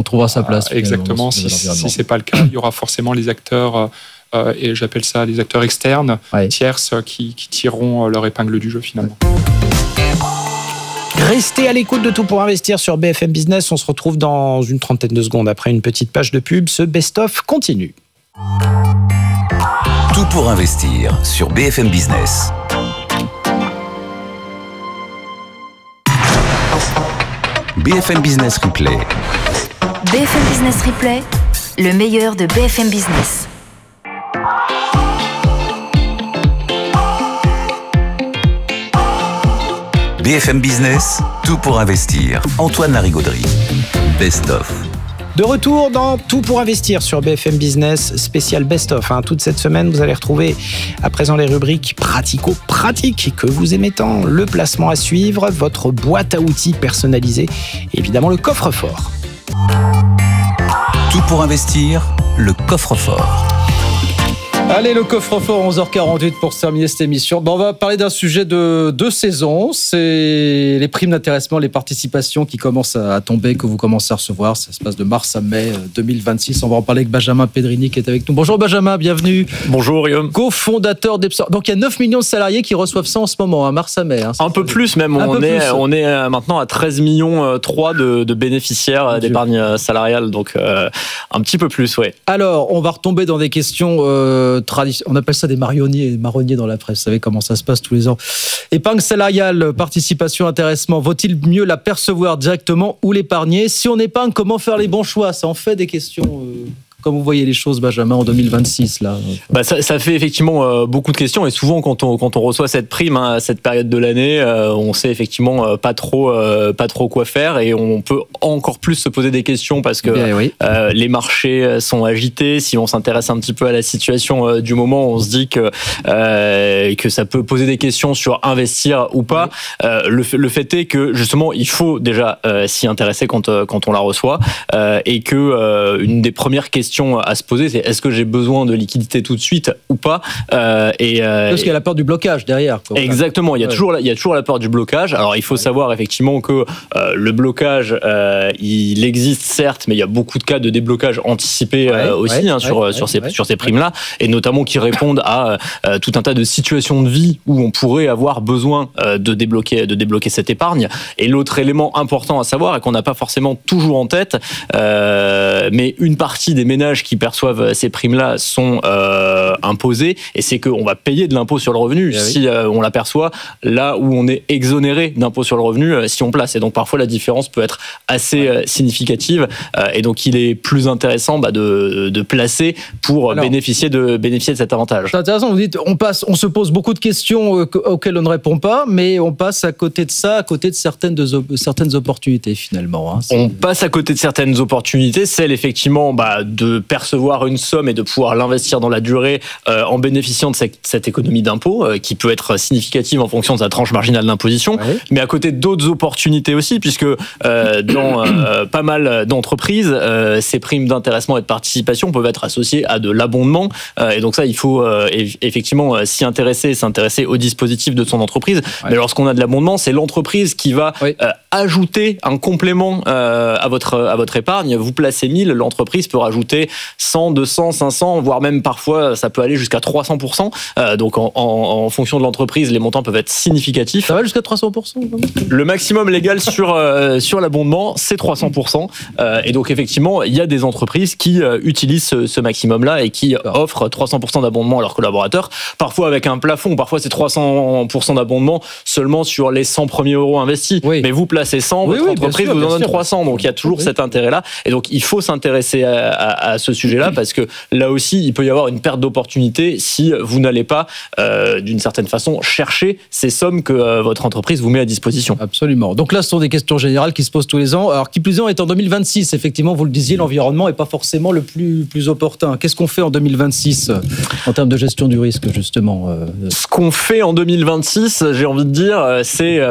trouvera sa place. Exactement. Si c'est pas le cas, il y aura forcément les acteurs, et j'appelle ça les acteurs externes, tierces, qui tireront leur épingle du jeu finalement. Restez à l'écoute de Tout pour investir sur BFM Business. On se retrouve dans une trentaine de secondes après une petite page de pub. Ce best-of continue. Tout pour investir sur BFM Business. BFM Business Replay. BFM Business Replay, le meilleur de BFM Business. BFM Business, tout pour investir. Antoine Larigauderie. Best of. De retour dans Tout pour investir sur BFM Business, spécial best-of. Toute cette semaine, vous allez retrouver à présent les rubriques pratico-pratiques que vous aimez tant, le placement à suivre, votre boîte à outils personnalisée et évidemment le coffre-fort. Tout pour investir, le coffre-fort. Allez, le coffre-fort, 11h48 pour terminer cette émission. On va parler d'un sujet de saison. C'est les primes d'intéressement, les participations qui commencent à tomber, que vous commencez à recevoir. Ça se passe de mars à mai 2026. On va en parler avec Benjamin Pedrini qui est avec nous. Bonjour Benjamin, bienvenue. Bonjour Guillaume. Co-fondateur d'Epsor. Donc il y a 9 millions de salariés qui reçoivent ça en ce moment, mars à mai. Un peu plus même. On est maintenant à 13 millions 3 de bénéficiaires d'épargne salariale. Donc un petit peu plus, oui. Alors, on va retomber dans des questions on appelle ça des marronniers dans la presse. Vous savez comment ça se passe tous les ans. Épargne salariale, participation, intéressement. Vaut-il mieux la percevoir directement ou l'épargner ? Si on épargne, comment faire les bons choix ? Ça en fait des questions. Comme vous voyez les choses, Benjamin, en 2026 là. Ça fait effectivement beaucoup de questions et souvent quand on reçoit cette prime à cette période de l'année, on sait effectivement pas trop quoi faire et on peut encore plus se poser des questions parce que les marchés sont agités. Si on s'intéresse un petit peu à la situation du moment, on se dit que ça peut poser des questions sur investir ou pas. Le fait est que justement il faut déjà s'y intéresser quand on la reçoit et que une des premières questions à se poser, c'est est-ce que j'ai besoin de liquidité tout de suite ou pas parce qu'il y a la peur du blocage derrière. Quoi. Exactement, il y a toujours la peur du blocage. Alors il faut savoir effectivement que le blocage, il existe certes, mais il y a beaucoup de cas de déblocage anticipé aussi sur ces primes-là, et notamment qui répondent à tout un tas de situations de vie où on pourrait avoir besoin de débloquer cette épargne. Et l'autre élément important à savoir et qu'on n'a pas forcément toujours en tête, mais une partie des ménages qui perçoivent ces primes-là sont imposés, et c'est qu'on va payer de l'impôt sur le revenu si on l'aperçoit là où on est exonéré d'impôt sur le revenu si on place. Et donc parfois la différence peut être assez significative, et donc il est plus intéressant de placer pour bénéficier de cet avantage. C'est intéressant, vous dites on se pose beaucoup de questions auxquelles on ne répond pas, mais on passe à côté de ça, à côté de certaines opportunités finalement. On passe à côté de certaines opportunités, celle effectivement de percevoir une somme et de pouvoir l'investir dans la durée en bénéficiant de cette économie d'impôt qui peut être significative en fonction de sa tranche marginale d'imposition, mais à côté d'autres opportunités aussi, puisque dans pas mal d'entreprises, ces primes d'intéressement et de participation peuvent être associées à de l'abondement, et donc ça il faut effectivement s'intéresser au dispositif de son entreprise. Mais lorsqu'on a de l'abondement, c'est l'entreprise qui va ajouter un complément à votre épargne. Vous placez 1000, l'entreprise peut rajouter 100, 200, 500, voire même parfois ça peut aller jusqu'à 300%. Donc en fonction de l'entreprise, les montants peuvent être significatifs. Ça va jusqu'à 300%? Le maximum légal sur l'abondement, c'est 300%. Et donc effectivement, il y a des entreprises qui utilisent ce maximum-là et qui offrent 300% d'abondement à leurs collaborateurs. Parfois avec un plafond, parfois c'est 300% d'abondement seulement sur les 100 premiers euros investis. Mais vous placez 100, votre entreprise vous en donne 300. Donc il y a toujours cet intérêt-là. Et donc il faut s'intéresser à ce sujet-là, parce que là aussi, il peut y avoir une perte d'opportunité si vous n'allez pas, d'une certaine façon, chercher ces sommes que votre entreprise vous met à disposition. Absolument. Donc là, ce sont des questions générales qui se posent tous les ans. Alors, qui plus est en 2026, effectivement, vous le disiez, l'environnement n'est pas forcément le plus opportun. Qu'est-ce qu'on fait en 2026 en termes de gestion du risque, justement? Ce qu'on fait en 2026, j'ai envie de dire, c'est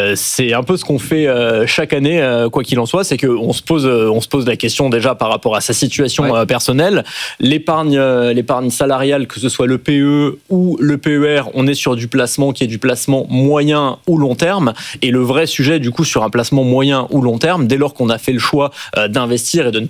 un peu ce qu'on fait chaque année, quoi qu'il en soit, c'est qu'on se pose la question déjà par rapport à sa situation personnelle. L'épargne salariale, que ce soit le PE ou le PER, on est sur du placement qui est du placement moyen ou long terme. Et le vrai sujet, du coup, sur un placement moyen ou long terme, dès lors qu'on a fait le choix d'investir et de ne